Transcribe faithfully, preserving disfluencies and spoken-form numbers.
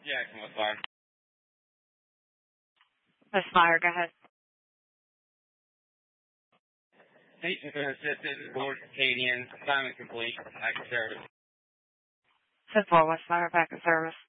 Jackson, what's fire? Miss Meyer, go ahead. Station assisted, board Acadian, assignment complete, active service. ten four West Meyer, back in service.